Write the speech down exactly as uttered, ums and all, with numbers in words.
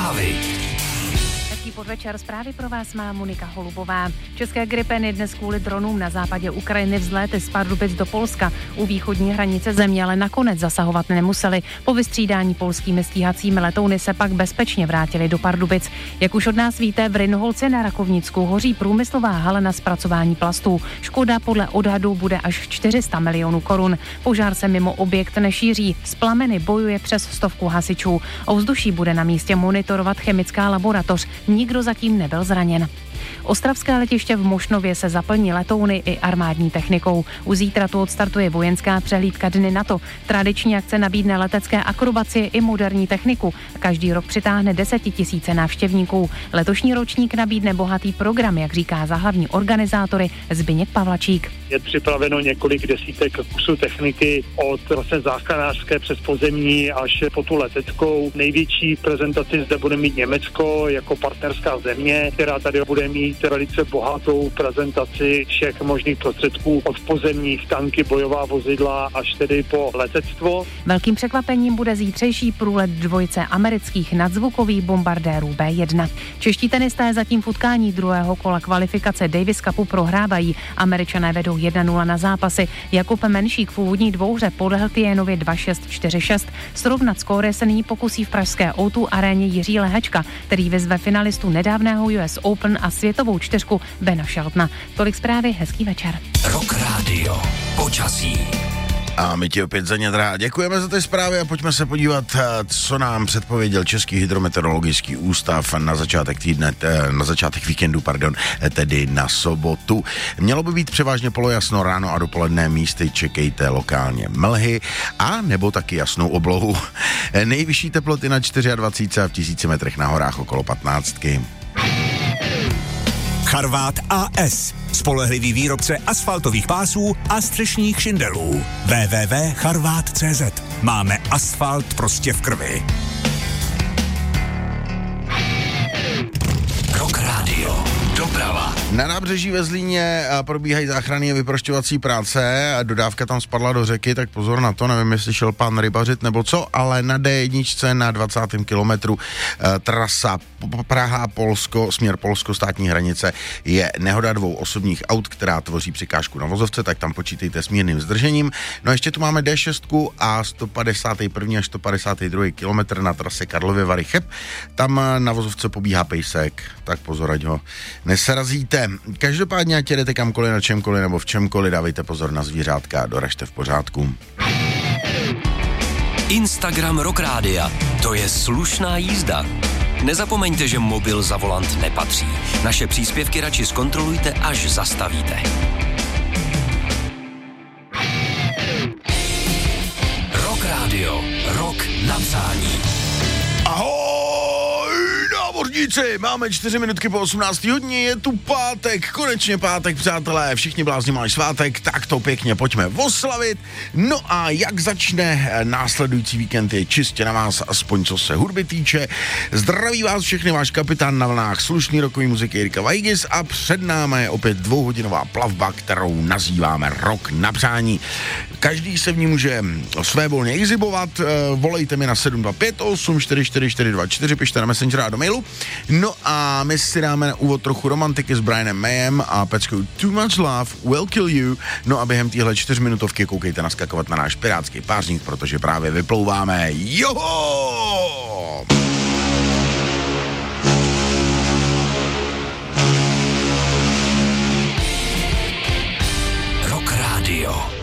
Zprávy. Hezký podvečer, zprávy pro vás má Monika Holubová. České Gripeny dnes kvůli dronům na západě Ukrajiny vzléty z Pardubic do Polska. U východní hranice země ale nakonec zasahovat nemuseli. Po vystřídání polskými stíhacími letouny se pak bezpečně vrátili do Pardubic. Jak už od nás víte, v Rynholci na Rakovnicku hoří průmyslová hala na zpracování plastů. Škoda podle odhadu bude až čtyři sta milionů korun. Požár se mimo objekt nešíří. S plameny bojuje přes stovku hasičů. Ovzduší bude na místě monitorovat chemická laboratoř. Nikdo zatím nebyl zraněn. Ostravské letiště v Mošnově se zaplní letouny i armádní technikou. U zítra tu odstartuje vojenská přehlídka Dny NATO. Tradiční akce nabídne letecké akrobacie i moderní techniku. Každý rok přitáhne desetitisíce návštěvníků. Letošní ročník nabídne bohatý program, jak říká za hlavní organizátory Zbyněk Pavlačík. Je připraveno několik desítek kusů techniky od vlastně záchranářské přes pozemní až po tu leteckou. Největší prezentaci zde bude mít Německo jako partnerská země, která tady bude mít velice bohatou prezentaci všech možných prostředků od pozemních, tanky, bojová vozidla až tedy po letectvo. Velkým překvapením bude zítřejší průlet dvojice amerických nadzvukových bombardérů bé jedna. Čeští tenisté zatím v utkání druhého kola kvalifikace Davis Cupu prohrávají. Američané vedou jedna nula na zápasy. Jakub Menšík v úvodní dvouhře podlehl Tiénovi dva šest čtyři šest. Srovnat skóre se nyní pokusí v pražské ó dvě aréně Jiří Lehečka, který vyzve finalistu nedávného U S Open a světovou čtyřku Bena Sheltona. Tolik zprávy, hezký večer. Rock Radio. Počasí. A my ti opět za ně drá. Děkujeme za ty zprávy a pojďme se podívat, co nám předpověděl Český hydrometeorologický ústav na začátek týdne, na začátek víkendu, pardon, tedy na sobotu. Mělo by být převážně polojasno ráno a dopoledne, místy čekejte lokálně mlhy a nebo taky jasnou oblohu. Nejvyšší teploty na dvacet čtyři a v tisíci metrech na horách okolo patnáctky. Charvát á es. Spolehlivý výrobce asfaltových pásů a střešních šindelů. w w w tečka charvát tečka cé zet. Máme asfalt prostě v krvi. Rock Radio. Doprava. Na nábřeží ve Zlíně probíhají záchranné a vyprošťovací práce. Dodávka tam spadla do řeky, tak pozor na to, nevím, jestli šel pán rybařit nebo co, ale na dé jedna na dvacátém kilometru e, trasa Praha-Polsko, směr Polsko, státní hranice, je nehoda dvou osobních aut, která tvoří překážku na vozovce, tak tam počítejte s mírným zdržením. No a ještě tu máme dé šest a sto padesát jedna až sto padesát dva kilometr na trase Karlovy Vary Cheb. Tam na vozovce pobíhá pejsek, tak pozor, ať ho nesarazíte. Každopádně, ať jedete kamkoliv, na čemkoliv nebo v čemkoliv, dávejte pozor na zvířátka a doražte v pořádku. Instagram Rock Rádia. To je slušná jízda. Nezapomeňte, že mobil za volant nepatří. Naše příspěvky radši zkontrolujte, až zastavíte. Rock Radio. Rock na přání. Námořníci, máme čtyři minutky po osmnácté hodině, je tu pátek, konečně pátek, přátelé, všichni blázni mají svátek, tak to pěkně pojďme oslavit. No a jak začne následující víkend, je čistě na vás, aspoň co se hudby týče. Zdraví vás všechny váš kapitán na vlnách slušný rokový muziky Jirka Vajgis a před námi je opět dvouhodinová plavba, kterou nazýváme Rock na přání. Každý se v ní může svévolně exhibovat, volejte mi na sedm dva pět osm čtyři čtyři čtyři dva čtyři, pište na Messenger a do mailu. No a my si dáme na úvod trochu romantiky s Brianem Mayem a peckou Too Much Love Will Kill You. No a během téhle čtyřminutovky koukejte naskakovat na náš pirátský pářník, protože právě vyplouváme. Joho! Rock Radio.